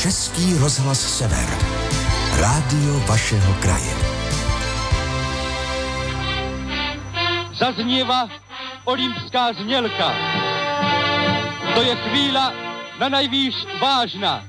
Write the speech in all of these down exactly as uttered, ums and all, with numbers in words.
Český rozhlas Sever. Rádio vašeho kraje. Zaznieva olympská znělka. To je chvíľa na najvýš vážna.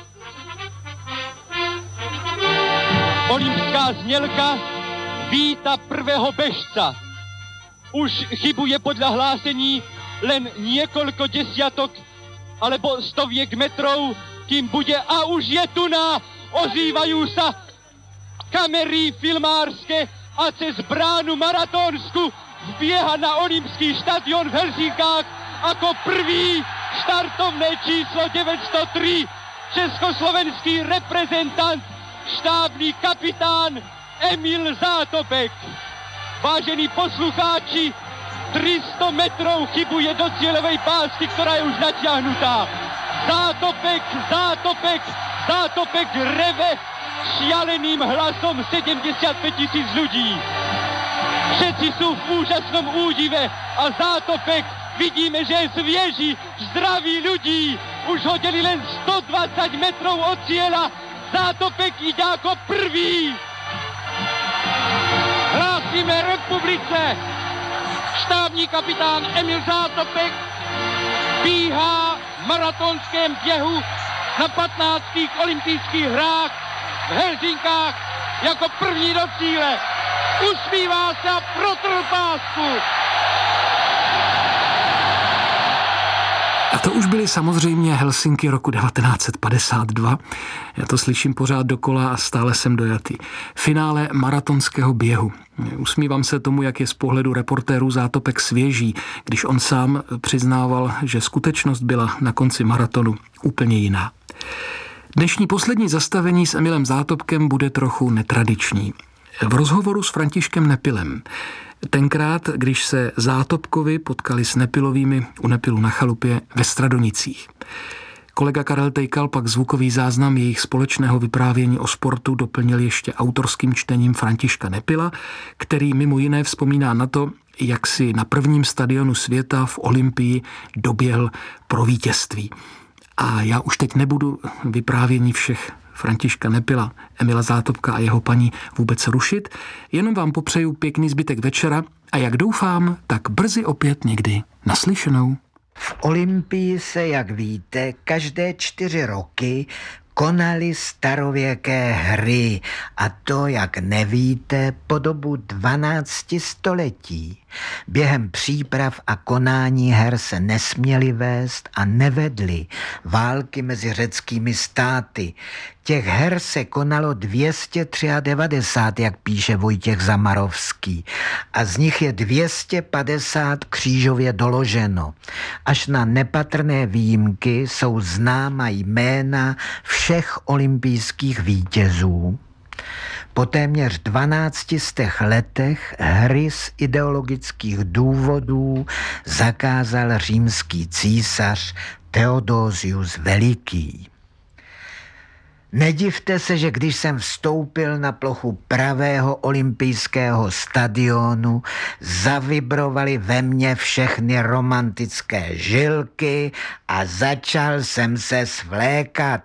Olympská znělka víta prvého bežca. Už chybuje podľa hlásení len niekoľko desiatok alebo stoviek metrov, kým bude, a už je tu na, ozývajú sa kamery filmárske a cez bránu maratónsku vbieha na olympský štadión v Helsinkách ako prvý štartovné číslo deväťsto tri československý reprezentant, štábny kapitán Emil Zátopek. Vážení poslucháči, tristo metrov chybuje do cieľovej pásky, ktorá je už natiahnutá. Zátopek, Zátopek, Zátopek reve šialeným hlasom sedemdesiatpäť tisíc ľudí. Všetci sú v úžasnom údive a Zátopek vidíme, že je svieži, zdraví ľudí. Už hodili len stodvadsať metrov od cieľa. Zátopek ide ako prvý. Hlásime republice. Štábní kapitán Emil Zátopek bíhá v maratonském běhu na patnáctých olympijských hrách v Helsinkách jako první do cíle. Usmívá se a protrhl pásku. A to už byly samozřejmě Helsinky roku devatenáct set padesát dva. Já to slyším pořád dokola a stále jsem dojatý. Finále maratonského běhu. Usmívám se tomu, jak je z pohledu reportérů Zátopek svěží, když on sám přiznával, že skutečnost byla na konci maratonu úplně jiná. Dnešní poslední zastavení s Emilem Zátopkem bude trochu netradiční. V rozhovoru s Františkem Nepilem. Tenkrát, když se Zátopkovi potkali s Nepilovými u Nepilu na chalupě ve Stradonicích. Kolega Karel Tejkal pak zvukový záznam jejich společného vyprávění o sportu doplnil ještě autorským čtením Františka Nepila, který mimo jiné vzpomíná na to, jak si na prvním stadionu světa v Olympii doběhl pro vítězství. A já už teď nebudu vyprávění všech Františka Nepila, Emila Zátopka a jeho paní vůbec rušit, jenom vám popřeju pěkný zbytek večera a jak doufám, tak brzy opět někdy naslyšenou. V Olympii se, jak víte, každé čtyři roky konaly starověké hry, a to, jak nevíte, po dobu dvanácti století. Během příprav a konání her se nesměly vést a nevedly války mezi řeckými státy. Těch her se konalo dvě stě devadesát tři, jak píše Vojtěch Zamarovský, a z nich je dvě stě padesát křížově doloženo. Až na nepatrné výjimky jsou známa jména všech olympijských vítězů. Po téměř dvanácti stech letech hry z ideologických důvodů zakázal římský císař Theodosius Veliký. Nedivte se, že když jsem vstoupil na plochu pravého olympijského stadionu, zavibrovaly ve mně všechny romantické žilky a začal jsem se svlékat.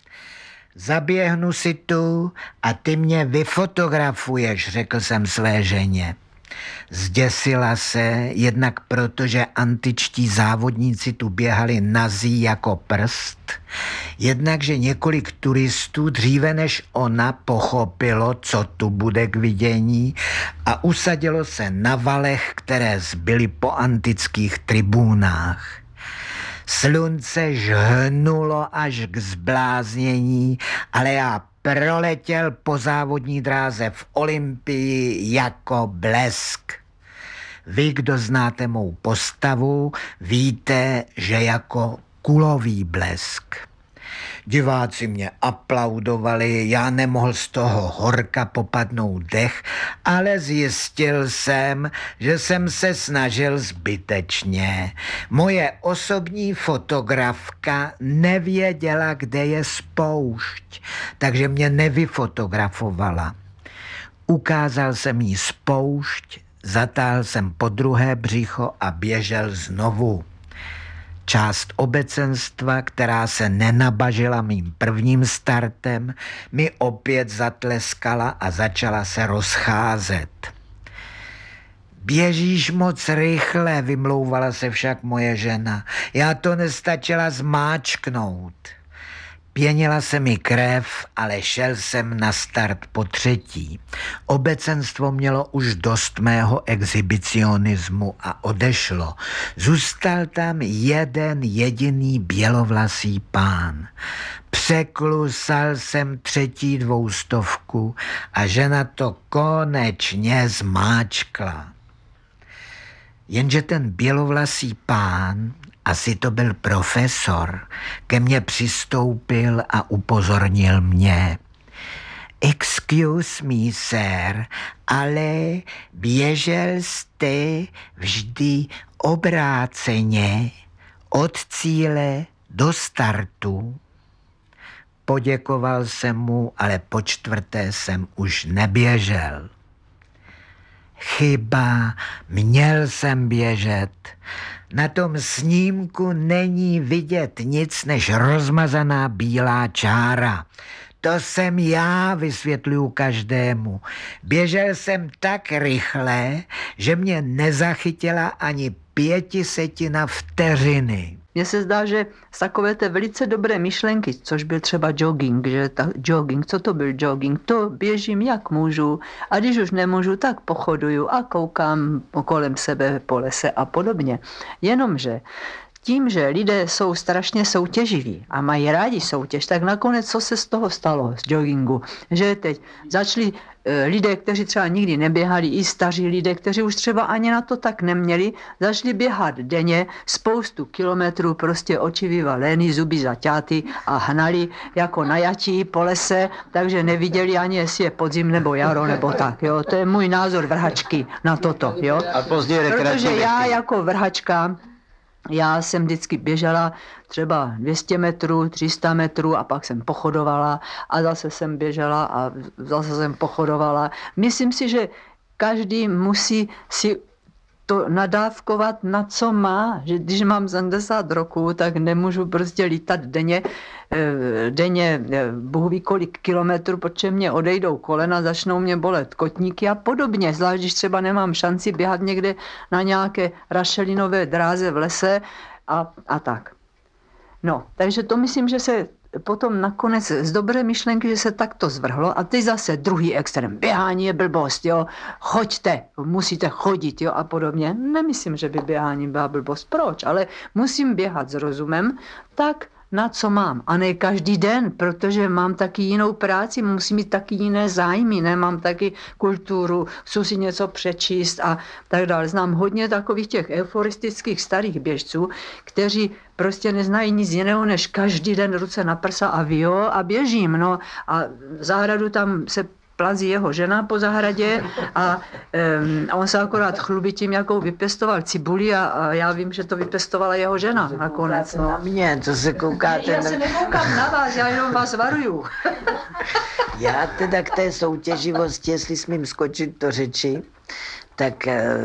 Zaběhnu si tu a ty mě vyfotografuješ, řekl jsem své ženě. Zděsila se, jednak protože antičtí závodníci tu běhali nazí jako prst, jednak, že několik turistů dříve než ona pochopilo, co tu bude k vidění, a usadilo se na valech, které zbyly po antických tribúnách. Slunce žhnulo až k zbláznění, ale já proletěl po závodní dráze v Olympii jako blesk. Vy, kdo znáte mou postavu, víte, že jako kulový blesk. Diváci mě aplaudovali, já nemohl z toho horka popadnout dech, ale zjistil jsem, že jsem se snažil zbytečně. Moje osobní fotografka nevěděla, kde je spoušť, takže mě nevyfotografovala. Ukázal jsem jí spoušť, zatáhl jsem po druhé břicho a běžel znovu. Část obecenstva, která se nenabažila mým prvním startem, mi opět zatleskala a začala se rozcházet. Běžíš moc rychle, vymlouvala se však moje žena. Já to nestačila zmáčknout. Pěnila se mi krev, ale šel jsem na start po třetí. Obecenstvo mělo už dost mého exhibicionismu a odešlo. Zůstal tam jeden jediný bělovlasý pán. Překlusal jsem třetí dvoustovku a žena to konečně zmáčkla. Jenže ten bělovlasý pán, asi to byl profesor, ke mně přistoupil a upozornil mě. Excuse me, sir, ale běžel jste vždy obráceně od cíle do startu. Poděkoval jsem mu, ale po čtvrté jsem už neběžel. Chyba, měl jsem běžet. Na tom snímku není vidět nic než rozmazaná bílá čára. To jsem já, vysvětluju každému. Běžel jsem tak rychle, že mě nezachytila ani pětisetina vteřiny. Mně se zdá, že z takové té velice dobré myšlenky, což byl třeba jogging, že ta jogging, co to byl jogging, to běžím jak můžu a když už nemůžu, tak pochoduju a koukám kolem sebe po lese a podobně. Jenomže tím, že lidé jsou strašně soutěživí a mají rádi soutěž, tak nakonec co se z toho stalo, z joggingu? Že teď začali e, lidé, kteří třeba nikdy neběhali, i staří lidé, kteří už třeba ani na to tak neměli, začali běhat denně spoustu kilometrů, prostě oči vyvalený, zuby zaťáty a hnali jako najatí po lese, takže neviděli ani, jestli je podzim nebo jaro nebo tak. Jo? To je můj názor vrhačky na toto. Jo? A později rekreační. Protože já jako vrhačka, já jsem vždycky běžela třeba dvě stě metrů, tři sta metrů a pak jsem pochodovala a zase jsem běžela a zase jsem pochodovala. Myslím si, že každý musí si to nadávkovat, na co má. Že když mám sedmdesát roků, tak nemůžu prostě lítat denně, denně bohu ví kolik kilometrů, protože mě odejdou kolena, začnou mě bolet kotníky a podobně. Zvlášť, když třeba nemám šanci běhat někde na nějaké rašelinové dráze v lese a, a tak. No, takže to myslím, že se potom nakonec z dobré myšlenky, že se takto zvrhlo a teď zase druhý extrém. Běhání je blbost, jo, choďte, musíte chodit, jo, a podobně. Nemyslím, že by běhání byla blbost. Proč? Ale musím běhat s rozumem, tak na co mám. A ne každý den, protože mám taky jinou práci, musím mít taky jiné zájmy, ne? Mám taky kulturu, chci si něco přečíst a tak dále. Znám hodně takových těch euforistických starých běžců, kteří prostě neznají nic jiného, než každý den ruce na prsa a vio a běžím. No a v zahradu tam se plazí jeho žena po zahradě a um, on se akorát chlubí tím, jakou vypěstoval cibuli a, a já vím, že to vypěstovala jeho žena nakonec. No. Na mě, co se koukáte? Já se nekoukám na vás, já jenom vás varuju. Já teda k té soutěživosti, jestli smím skočit do řeči, tak,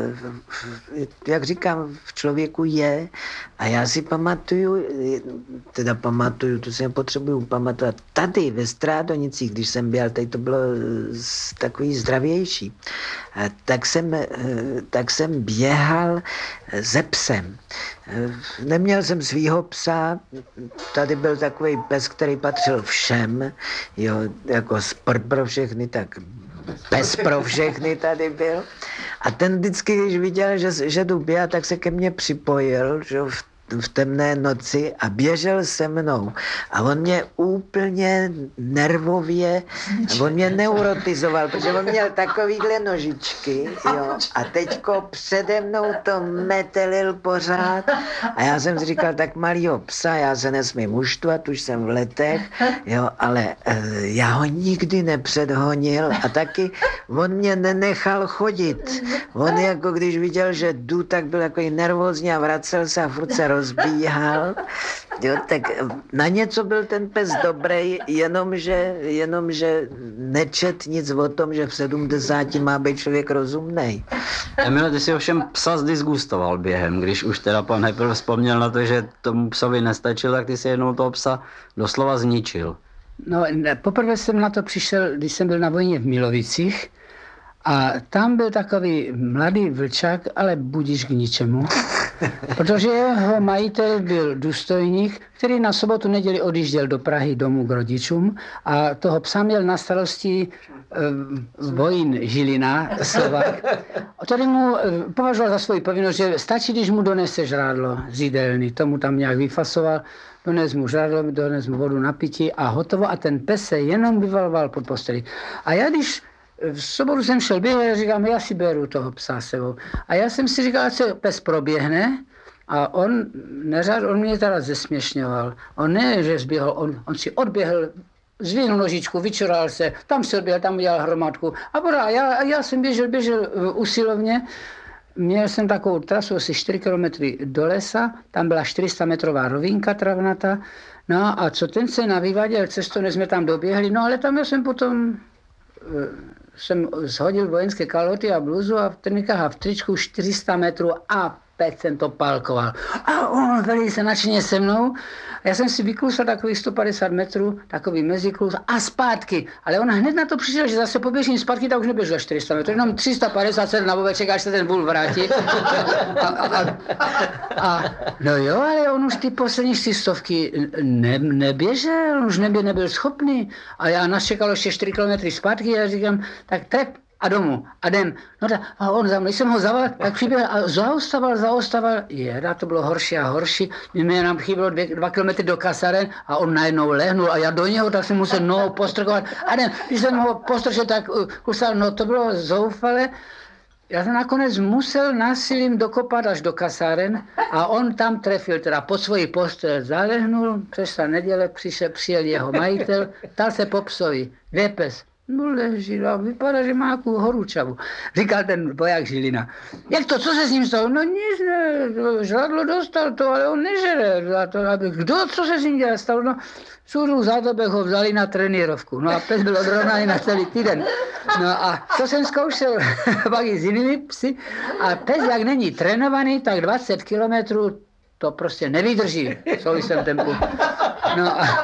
jak říkám, v člověku je a já si pamatuju, teda pamatuju, to si nepotřebuju pamatovat, tady ve Strádonicích, když jsem běhal, tady to bylo takový zdravější, tak jsem, tak jsem běhal se psem. Neměl jsem svýho psa, tady byl takový pes, který patřil všem, jo, jako sport pro všechny, tak pes pro všechny tady byl. A ten vždycky, když viděl, že, že jdu běhat, tak se ke mně připojil, že v, v temné noci a běžel se mnou. A on mě úplně nervově, on mě neurotizoval, protože on měl takovýhle nožičky, jo, a teďko přede mnou to metelil pořád. A já jsem si říkal, tak malýho psa, já se nesmím uštvat, už jsem v letech, jo, ale e, já ho nikdy nepředhonil a taky on mě nenechal chodit. On jako když viděl, že jdu, tak byl jako nervózní a vracel se a furt se rozbíhal. Jo, tak na něco byl ten pes dobrý, jenomže, jenomže nečet nic o tom, že v sedmdesáti má být člověk rozumnej. Emile, ty si ovšem psa zdisgustoval během, když už teda pan Hepl vzpomněl na to, že tomu psovi nestačil, tak ty si jednou toho psa doslova zničil. No, poprvé jsem na to přišel, když jsem byl na vojně v Milovicích a tam byl takový mladý vlčák, ale budíš k ničemu, protože jeho majitel byl důstojník, který na sobotu neděli odjížděl do Prahy domů k rodičům a toho psa měl na starosti Vojín Žilina, Slovák, který mu považoval za svoji povinnost, že stačí, když mu donese žrádlo z jídelny, tomu tam nějak vyfasoval, dones mu žrádlo, dones mu vodu na pití a hotovo a ten pes se jenom vyvaloval pod posteli. A já když v sobotu jsem šel běhat, říkám, já si beru toho psa sebou. A já jsem si říkal, ať se pes proběhne a on neřád, on mě teda zesměšňoval. On ne, že zběhl, on, on si odběhl, zvihnul nožičku, vyčural se, tam se odběhl, tam udělal hromadku. A pořád, já, já jsem běžel, běžel usilovně. Měl jsem takovou trasu asi čtyři kilometry do lesa, tam byla čtyři sta metrová rovinka travnata. No a co ten se navyváděl cestu, než jsme tam doběhli, no ale tam já jsem potom jsem shodil vojenské kalhoty a bluzu a v trnikách a v tričku čtyři sta metrů a pět jsem to palkoval. A on velice nadšeně se mnou. Já jsem si vyklusal takových sto padesát metrů, takový meziklus a zpátky. Ale on hned na to přišel, že zase poběžím zpátky, tak už neběžel čtyři sta metrů, jenom tři sta padesát se na bobeček, až se ten vůl vrátí. A, a, a, a, no jo, ale on už ty poslední čtyři stovky ne, neběžel, on už nebyl, nebyl schopný. A já nás čekalo ještě čtyři kilometry zpátky a říkám, tak trep a domů a jdem. No tak, a on za mnou, když jsem ho zaval, tak přiběhl a zaostával, zaostával. Jeda, to bylo horší a horší. Mě nám chybilo dvě, dva kilometry do kasaren a on najednou lehnul a já do něho, tak jsem musel nohou postrkovat. A jdem, když jsem ho postrčil, tak uh, kusal, no to bylo zoufale. Já jsem nakonec musel násilím dokopat až do kasáren a on tam trefil, teda pod svoji postel zalehnul, přešla neděle, přišel, přijel jeho majitel, ptal se po psovi, kde je pes? No leží, a vypadá, že má nějakou horúčavu. Říkal ten voják Žilina. Jak to, co se s ním stalo? No nic, ne, žradlo dostal to, ale on nežere. Kdo, co se s ním stalo? No, Sůru Zátobek ho vzali na trenírovku. No a pes byl odrovnaný na celý týden. No a to jsem zkoušel pak i s jinými psy. A pes, jak není trénovaný, tak dvacet kilometrů to prostě nevydrží v souvislém tempu. No a...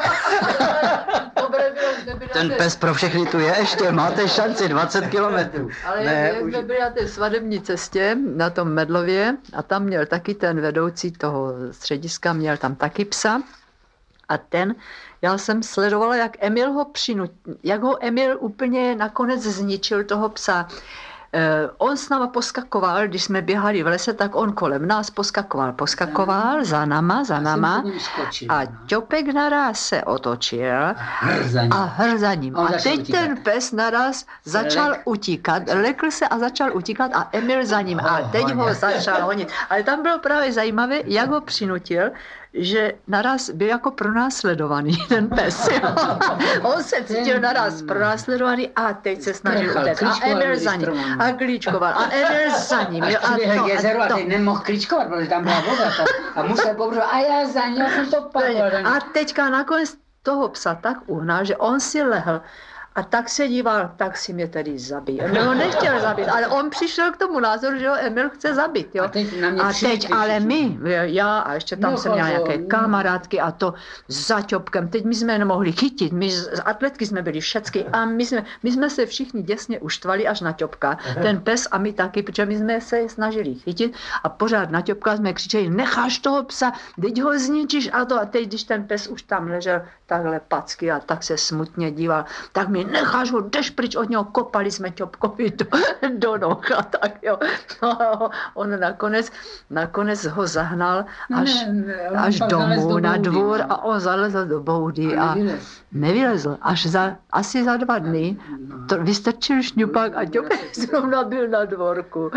Ten pes pro všechny tu je ještě, máte šanci dvacet kilometrů. Ale ne, jak už... jsme byli na té svadební cestě, na tom Medlově, a tam měl taky ten vedoucí toho střediska, měl tam taky psa. A ten, já jsem sledovala, jak Emil ho přinutil, jak ho Emil úplně nakonec zničil toho psa. Uh, on s náma poskakoval, když jsme běhali v lese, tak on kolem nás poskakoval, poskakoval za náma, za náma a Ťopek naraz se otočil a hr za ním. A teď ten pes naraz začal utíkat, lekl se a začal utíkat a Emil za ním a teď ho začal honit. Ale tam bylo právě zajímavé, jak ho přinutil, že naraz byl jako pronásledovaný ten pes. On se cítil naraz pronásledovaný a teď se snažil utéct. A Emil za ním. A klíčkoval. A Emil za ním. A přiběhl k jezeru a teď nemohl klíčkovat, protože tam byla voda. A musel pobřovat. A já za něho jsem to papal. A teďka nakonec toho psa tak uhnal, že on si lehl. A tak se díval, tak si mě tedy zabít. Emil ho nechtěl zabít, ale on přišel k tomu názoru, že ho Emil chce zabít. Jo? A teď, a teď ale my, já a ještě tam no, jsem měla nějaké kamarádky a to za Ťopkem. Teď my jsme nemohli chytit, my z atletky jsme byli všecky a my jsme, my jsme se všichni děsně uštvali až na Ťopka. Ten pes a my taky, protože my jsme se snažili chytit a pořád na Ťopka jsme křičeli, necháš toho psa, teď ho zničíš a to. A teď, když ten pes už tam ležel takhle packy a tak se smutně díval, tak mi necháš ho, jdeš pryč od něho, kopali jsme Ťopkovi do, do noh a tak jo. No, on nakonec, nakonec ho zahnal až, ne, ne, až domů, na dvůr a on zalezl do boudy a, a nevylezl. Až za, asi za dva dny to vystrčil šňupak a Ťopek zrovna byl na dvorku.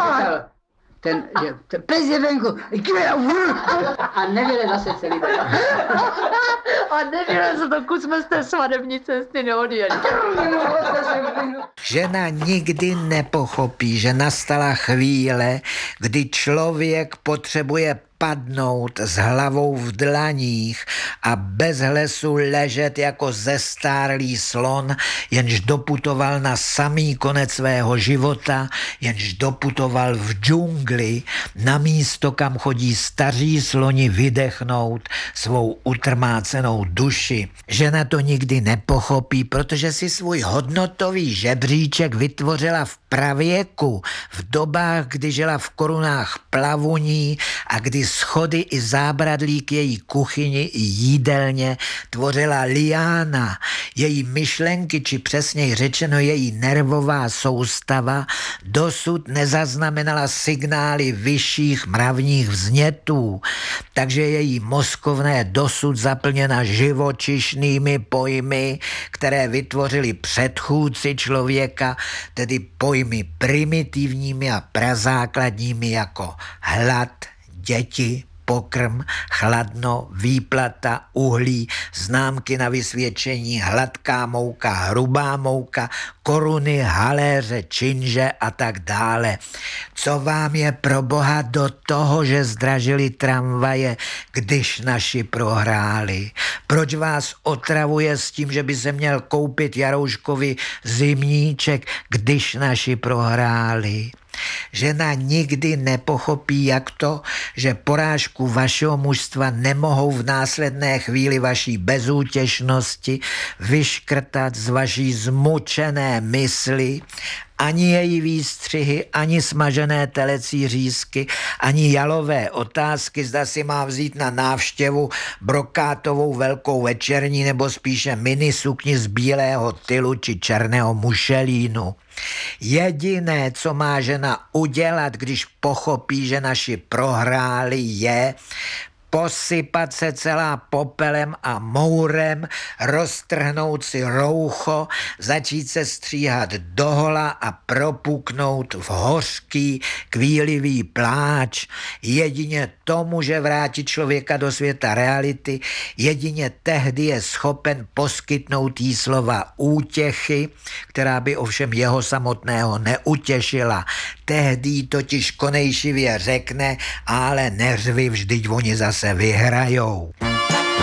Ten, ten pes je venku a nevylezl zase celý den. A nevylezl, dokud jsme z té svadební cesty neodjeli. Žena nikdy nepochopí, že nastala chvíle, kdy člověk potřebuje padnout s hlavou v dlaních a bez hlesu ležet jako zestárlý slon, jenž doputoval na samý konec svého života, jenž doputoval v džungli na místo, kam chodí staří sloni vydechnout svou utrmácenou duši. Žena to nikdy nepochopí, protože si svůj hodnotový žebříček vytvořila v pravěku, v dobách, kdy žila v korunách plavuní a kdy schody i zábradlí k její kuchyni i jídelně tvořila liána. Její myšlenky, či přesněji řečeno její nervová soustava, dosud nezaznamenala signály vyšších mravních vznětů, takže její mozkovna je dosud zaplněna živočišnými pojmy, které vytvořili předchůdci člověka, tedy pojmy primitivními a prazákladními jako hlad, děti, pokrm, chladno, výplata, uhlí, známky na vysvědčení, hladká mouka, hrubá mouka, koruny, haléře, činže a tak dále. Co vám je pro boha do toho, že zdražili tramvaje, když naši prohráli? Proč vás otravuje s tím, že by se měl koupit Jarouškovi zimníček, když naši prohráli? Žena nikdy nepochopí, jak to, že porážku vašeho mužstva nemohou v následné chvíli vaší bezútěšnosti vyškrtat z vaší zmučené mysli, ani její výstřihy, ani smažené telecí řízky, ani jalové otázky, zda si má vzít na návštěvu brokátovou velkou večerní nebo spíše minisukni z bílého tylu či černého mušelínu. Jediné, co má žena udělat, když pochopí, že naši prohráli, je posypat se celá popelem a mourem, roztrhnout si roucho, začít se stříhat dohola a propuknout v hořký, kvílivý pláč. Jedině to může vrátit člověka do světa reality, jedině tehdy je schopen poskytnout jí slova útěchy, která by ovšem jeho samotného neutěšila. Tehdy totiž konejšivě řekne, ale neřvi, vždyť oni zase vyhrajou.